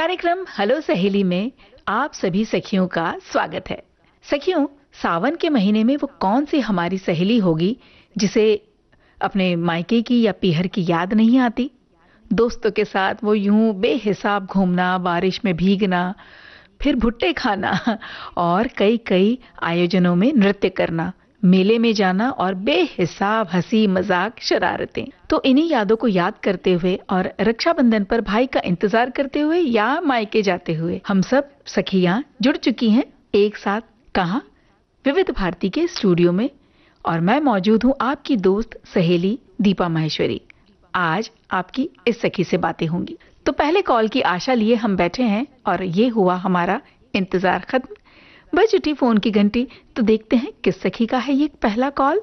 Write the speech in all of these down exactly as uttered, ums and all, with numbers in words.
कार्यक्रम हेलो सहेली में आप सभी सखियों का स्वागत है। सखियों, सावन के महीने में वो कौन सी हमारी सहेली होगी जिसे अपने मायके की या पीहर की याद नहीं आती। दोस्तों के साथ वो यूं बेहिसाब घूमना, बारिश में भीगना, फिर भुट्टे खाना और कई कई आयोजनों में नृत्य करना, मेले में जाना और बेहिसाब हंसी मजाक शरारतें। तो इन्हीं यादों को याद करते हुए और रक्षाबंधन पर भाई का इंतजार करते हुए या मायके जाते हुए हम सब सखियां जुड़ चुकी हैं एक साथ। कहां? विविध भारती के स्टूडियो में। और मैं मौजूद हूं आपकी दोस्त सहेली दीपा माहेश्वरी। आज आपकी इस सखी से बातें होंगी। तो पहले कॉल की आशा लिए हम बैठे हैं और ये हुआ हमारा इंतजार खत्म। बज उठी फोन की घंटी, तो देखते हैं किस सखी का है ये पहला कॉल।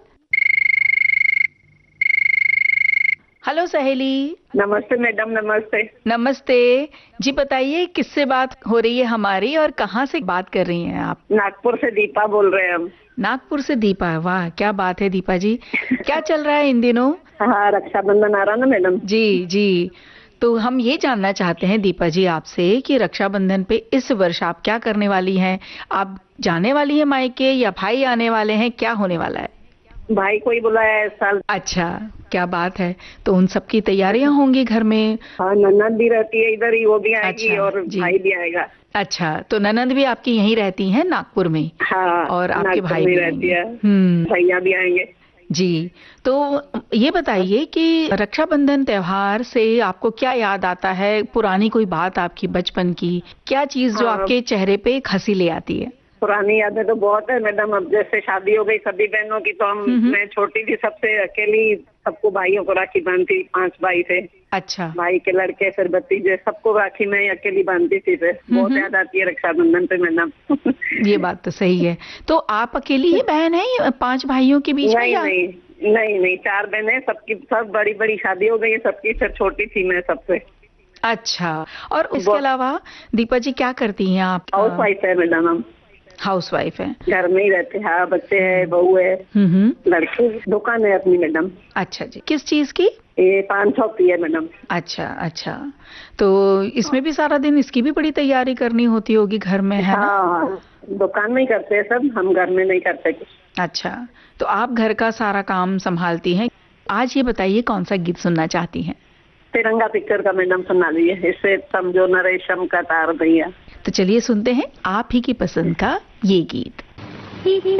हेलो सहेली। नमस्ते मैडम। नमस्ते। नमस्ते जी, बताइए किससे बात हो रही है हमारी और कहाँ से बात कर रही हैं आप? नागपुर से दीपा बोल रहे हैं हम। नागपुर से दीपा, वाह क्या बात है दीपा जी। क्या चल रहा है इन दिनों? हाँ, रक्षाबंधन आ रहा ना मैडम। जी जी, तो हम ये जानना चाहते हैं दीपा जी आपसे कि रक्षाबंधन पे इस वर्ष आप क्या करने वाली हैं? आप जाने वाली हैं मायके या भाई आने वाले हैं? क्या होने वाला है? भाई को ही बुलाया है इस साल। अच्छा, क्या बात है। तो उन सबकी तैयारियां होंगी घर में? हाँ, ननद भी रहती है इधर ही, वो भी आएगी। अच्छा, और जी। भाई भी आएगा। अच्छा, तो ननद भी आपकी यहीं रहती हैं नागपुर में? हाँ, और आपके भाई भी रहती है। हम्म, भैया भी आएंगे जी। तो ये बताइए कि रक्षाबंधन त्योहार से आपको क्या याद आता है? पुरानी कोई बात आपकी बचपन की, क्या चीज जो हाँ, आपके चेहरे पे एक हंसी ले आती है? पुरानी यादें तो बहुत है मैडम। अब जैसे शादी हो गई सभी बहनों की, तो हम मैं छोटी थी सबसे, अकेली सबको भाइयों को राखी बांधती। पांच भाई थे। अच्छा। भाई के लड़के फिर भतीजे, सबको राखी मैं अकेली बांधती थी। फिर बहुत याद आती है रक्षाबंधन पे मैडम। ये बात तो सही है। तो आप अकेली ही बहन है पांच भाइयों के बीच में? नहीं नहीं नहीं नहीं, चार बहनें, सबकी सब बड़ी बड़ी शादी हो गई है सबकी। फिर छोटी थी मैं सबसे। अच्छा, और उसके अलावा दीपा जी क्या करती हैं आप? हाउस वाइफ है मैडम हम। हाउस वाइफ है, घर में ही रहते हैं। हाँ, बच्चे हैं, बहू है, लड़की। दुकान है अपनी मैडम। अच्छा जी, किस चीज की? ये पान शॉप की है मैडम। अच्छा अच्छा, तो इसमें भी सारा दिन इसकी भी बड़ी तैयारी करनी होती होगी घर में, है ना? हाँ, दुकान में ही करते हैं सब, हम घर में नहीं करते कुछ। अच्छा, तो आप घर का सारा काम संभालती हैं। आज ये बताइए कौन सा गीत सुनना चाहती हैं? तिरंगा पिक्चर का मैडम सुना दीजिए। इससे समझो न रेशम का तार भैया। तो चलिए सुनते हैं आप ही की पसंद का ये गीत।